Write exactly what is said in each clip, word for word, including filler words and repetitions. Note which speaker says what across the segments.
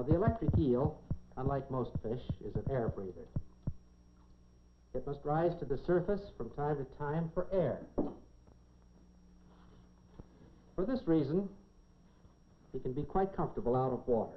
Speaker 1: Now, the electric eel, unlike most fish, is an air breather. It must rise to the surface from time to time for air. For this reason, he can be quite comfortable out of water.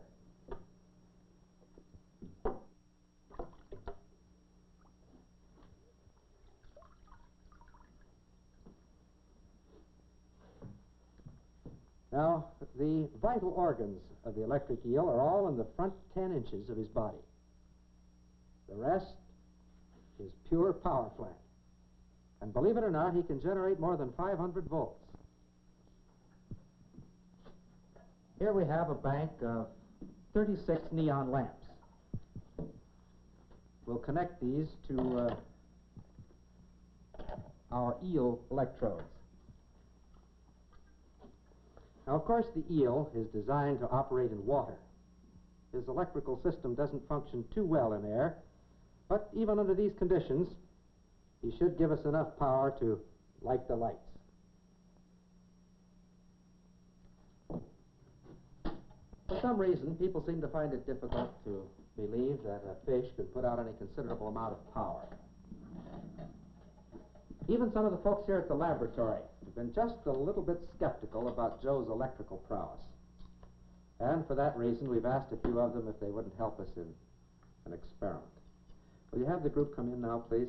Speaker 1: Now, the vital organs of the electric eel are all in the front ten inches of his body. The rest is pure power plant. And believe it or not, he can generate more than five hundred volts. Here we have a bank of thirty-six neon lamps. We'll connect these to uh, our eel electrodes. Now, of course, the eel is designed to operate in water. His electrical system doesn't function too well in air, but even under these conditions, he should give us enough power to light the lights. For some reason, people seem to find it difficult to believe that a fish can put out any considerable amount of power. Even some of the folks here at the laboratory have been just a little bit skeptical about Joe's electrical prowess. And for that reason, we've asked a few of them if they wouldn't help us in an experiment. Will you have the group come in now, please?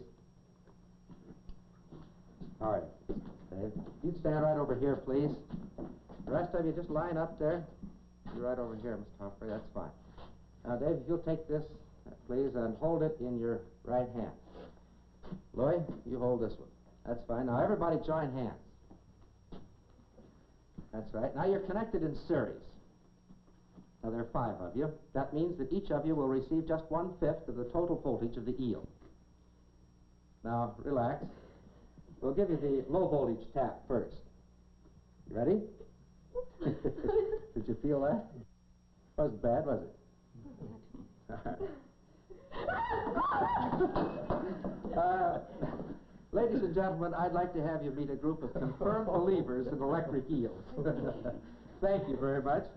Speaker 1: All right. Dave, you'd stand right over here, please. The rest of you just line up there. You're right over here, Mister Humphrey. That's fine. Now, Dave, if you'll take this, please, and hold it in your right hand. Louis, you hold this one. That's fine. Now, everybody join hands. That's right. Now, you're connected in series. Now, there are five of you. That means that each of you will receive just one-fifth of the total voltage of the eel. Now, relax. We'll give you the low-voltage tap first. You ready? Did you feel that? Wasn't bad, was it? uh, ladies and gentlemen, I'd like to have you meet a group of confirmed believers in electric eels. Thank you very much.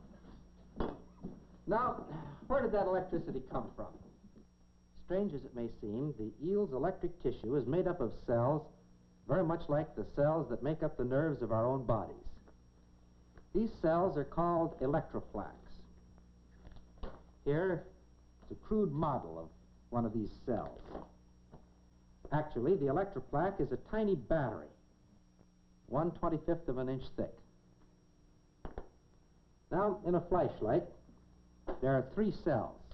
Speaker 1: Now, where did that electricity come from? Strange as it may seem, the eel's electric tissue is made up of cells very much like the cells that make up the nerves of our own bodies. These cells are called electroplaques. Here is a crude model of one of these cells. Actually, the electroplaque is a tiny battery, one twenty-fifth of an inch thick. Now, in a flashlight, there are three cells.